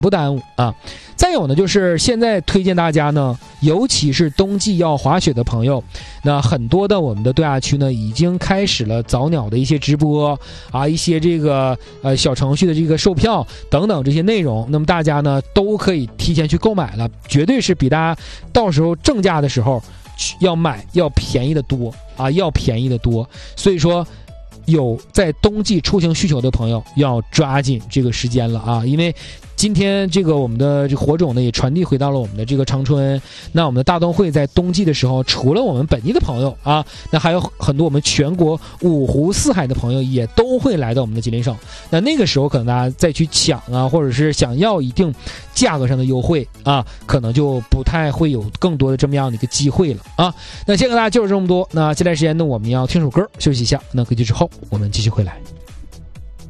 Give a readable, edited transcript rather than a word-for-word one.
不耽误啊。再有呢，就是现在推荐大家呢，尤其是冬季要滑雪的朋友，那很多的我们的度假区呢，已经开始了早鸟的一些直播啊，一些这个小程序的这个售票等等这些内容，那么大家呢都可以提前去购买了，绝对是比大家到时候正价的时候要买要便宜的多啊，要便宜的多。所以说，有在冬季出行需求的朋友要抓紧这个时间了啊，因为今天这个我们的这火种呢也传递回到了我们的这个长春。那我们的大冬会在冬季的时候，除了我们本地的朋友啊，那还有很多我们全国五湖四海的朋友也都会来到我们的吉林省。那个时候可能大家再去抢啊，或者是想要一定价格上的优惠啊，可能就不太会有更多的这么样的一个机会了啊。那先跟大家就是这么多。那接下来时间呢，我们要听首歌休息一下。那歌曲之后我们继续回来。